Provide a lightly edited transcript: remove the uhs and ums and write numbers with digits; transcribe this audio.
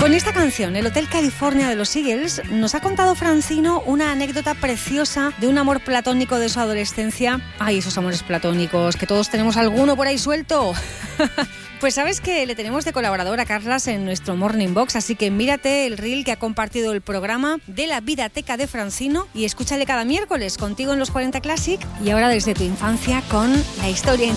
Con esta canción, el Hotel California de los Eagles, nos ha contado Francino una anécdota preciosa de un amor platónico de su adolescencia. Ay, esos amores platónicos, que todos tenemos alguno por ahí suelto. Pues sabes que le tenemos de colaborador a Carlas en nuestro Morning Box, así que mírate el reel que ha compartido el programa de la Vidateca de Francino y escúchale cada miércoles contigo en los 40 Classic y ahora desde tu infancia con la historia